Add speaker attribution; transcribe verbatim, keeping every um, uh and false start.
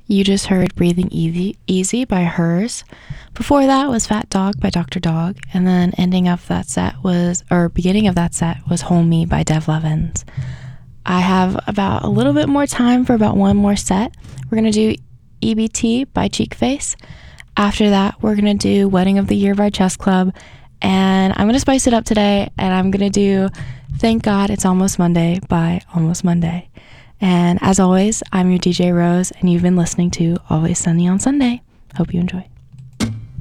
Speaker 1: You just heard Breathing Easy, Easy by Hers. Before that was Fat Dog by Doctor Dog. And then ending of that set was, or beginning of that set was Hold Me by Dev Levins. I have about a little bit more time for about one more set. We're going to do E B T by Cheek Face. After that, we're going to do Wedding of the Year by Chess Club. And I'm going to spice it up today, and I'm going to do Thank God It's Almost Monday by Almost Monday. And as always, I'm your D J Rose, and you've been listening to Always Sunny on Sunday. Hope you enjoy.